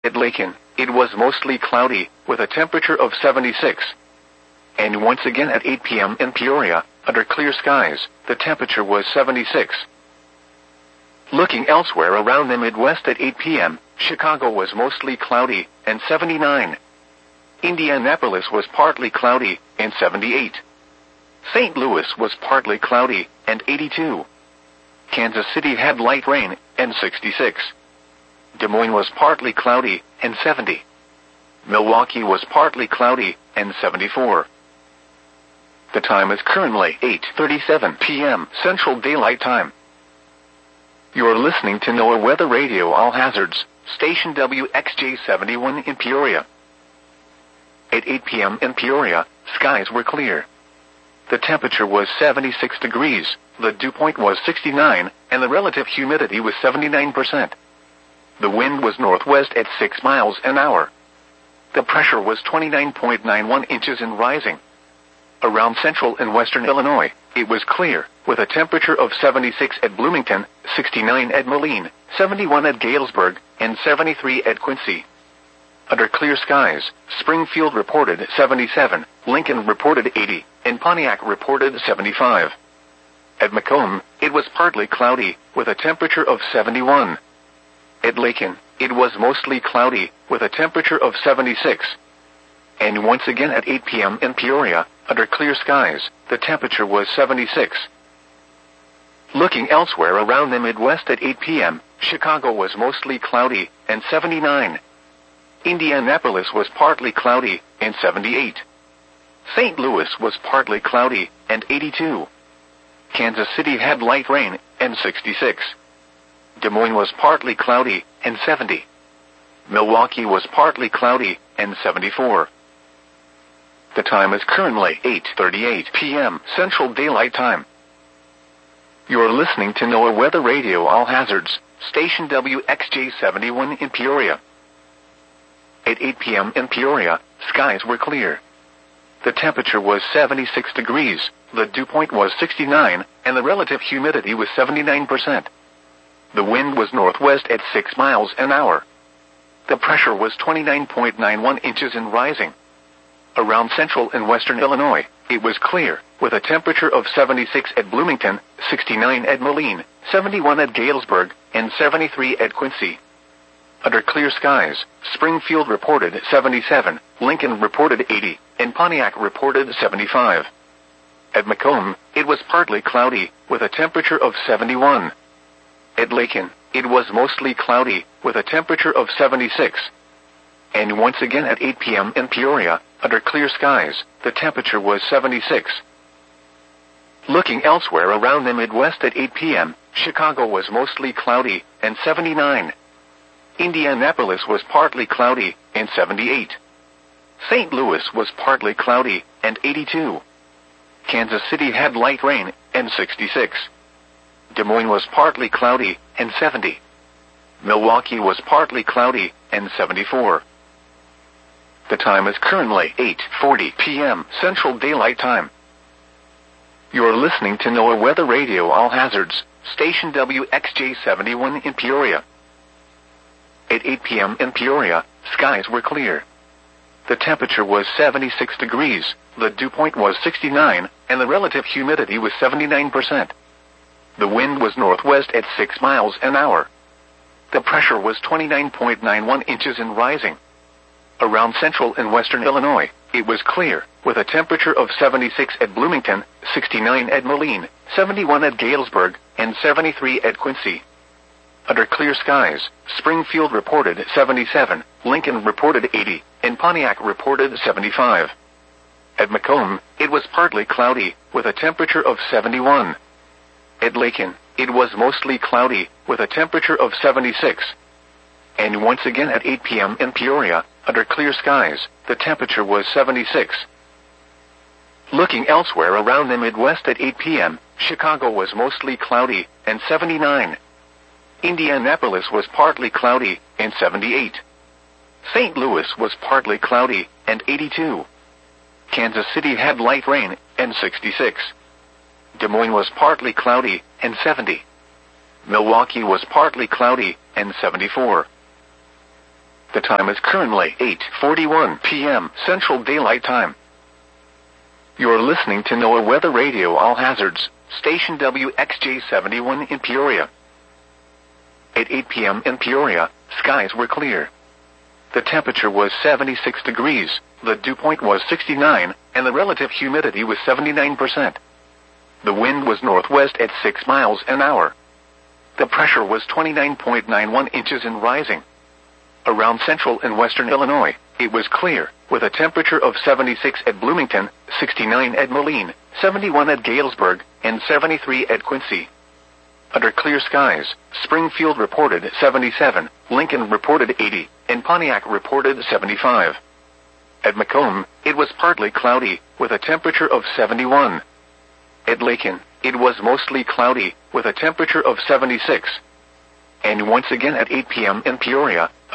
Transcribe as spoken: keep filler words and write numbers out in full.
At Laken, it was mostly cloudy, with a temperature of seventy-six. And once again at eight p m in Peoria, under clear skies, the temperature was seventy-six. Looking elsewhere around the Midwest at eight p m, Chicago was mostly cloudy, and seventy-nine. Indianapolis was partly cloudy, and seventy-eight. Saint Louis was partly cloudy, and eighty-two. Kansas City had light rain, and sixty-six. Des Moines was partly cloudy, and seventy. Milwaukee was partly cloudy, and seventy-four. The time is currently eight thirty-seven p m Central Daylight Time. You are listening to NOAA Weather Radio All Hazards, station W X J seventy-one in Peoria. At eight p m in Peoria, skies were clear. The temperature was seventy-six degrees, the dew point was sixty-nine, and the relative humidity was seventy-nine percent. The wind was northwest at six miles an hour. The pressure was twenty-nine point nine one inches and rising. Around central and western Illinois, it was clear, with a temperature of seventy-six at Bloomington, sixty-nine at Moline, seventy-one at Galesburg, and seventy-three at Quincy. Under clear skies, Springfield reported seventy-seven, Lincoln reported eighty, and Pontiac reported seventy-five. At Macomb, it was partly cloudy, with a temperature of seventy-one. At Laken, it was mostly cloudy, with a temperature of seventy-six. And once again at eight p m in Peoria, under clear skies, the temperature was seventy-six. Looking elsewhere around the Midwest at eight p m, Chicago was mostly cloudy, and seventy-nine. Indianapolis was partly cloudy, and seventy-eight. Saint Louis was partly cloudy, and eighty-two. Kansas City had light rain, and sixty-six. Des Moines was partly cloudy, and seventy. Milwaukee was partly cloudy, and seventy-four. The time is currently eight thirty-eight p m Central Daylight Time. You are listening to NOAA Weather Radio All Hazards, station W X J seventy-one in Peoria. At eight p m in Peoria, skies were clear. The temperature was seventy-six degrees, the dew point was sixty-nine, and the relative humidity was seventy-nine percent. The wind was northwest at six miles an hour. The pressure was twenty-nine point nine one inches and rising. Around central and western Illinois, it was clear, with a temperature of seventy-six at Bloomington, sixty-nine at Moline, seventy-one at Galesburg, and seventy-three at Quincy. Under clear skies, Springfield reported seventy-seven, Lincoln reported eighty, and Pontiac reported seventy-five. At Macomb, it was partly cloudy, with a temperature of seventy-one. At Laken, it was mostly cloudy, with a temperature of seventy-six. And once again at eight p m in Peoria, under clear skies, the temperature was seventy-six. Looking elsewhere around the Midwest at eight p m, Chicago was mostly cloudy, and seventy-nine. Indianapolis was partly cloudy, and seventy-eight. Saint Louis was partly cloudy, and eighty-two. Kansas City had light rain, and sixty-six. Des Moines was partly cloudy, and seventy. Milwaukee was partly cloudy, and seventy-four. The time is currently eight forty p m Central Daylight Time. You are listening to NOAA Weather Radio All Hazards, station W X J seventy-one in Peoria. At eight p m in Peoria, skies were clear. The temperature was seventy-six degrees, the dew point was sixty-nine, and the relative humidity was seventy-nine percent. The wind was northwest at six miles an hour. The pressure was twenty-nine point nine one inches and rising. Around central and western Illinois, it was clear, with a temperature of seventy-six at Bloomington, sixty-nine at Moline, seventy-one at Galesburg, and seventy-three at Quincy. Under clear skies, Springfield reported seventy-seven, Lincoln reported eighty, and Pontiac reported seventy-five. At Macomb, it was partly cloudy, with a temperature of seventy-one. At Laken, it was mostly cloudy, with a temperature of seventy-six. And once again at eight p m in Peoria, under clear skies, the temperature was seventy-six. Looking elsewhere around the Midwest at eight p m, Chicago was mostly cloudy, and seventy-nine. Indianapolis was partly cloudy, and seventy-eight. Saint Louis was partly cloudy, and eighty-two. Kansas City had light rain, and sixty-six. Des Moines was partly cloudy, and seventy. Milwaukee was partly cloudy, and seventy-four. The time is currently eight forty-one p m Central Daylight Time. You're listening to NOAA Weather Radio All Hazards, station W X J seventy-one in Peoria. At eight p m in Peoria, skies were clear. The temperature was seventy-six degrees, the dew point was sixty-nine, and the relative humidity was seventy-nine percent. The wind was northwest at six miles an hour. The pressure was twenty-nine point nine one inches and rising. Around central and western Illinois, it was clear, with a temperature of seventy-six at Bloomington, sixty-nine at Moline, seventy-one at Galesburg, and seventy-three at Quincy. Under clear skies, Springfield reported seventy-seven, Lincoln reported eighty, and Pontiac reported seventy-five. At Macomb, it was partly cloudy, with a temperature of seventy-one. At Lakin, it was mostly cloudy, with a temperature of seventy-six. And once again at eight p m in Peoria,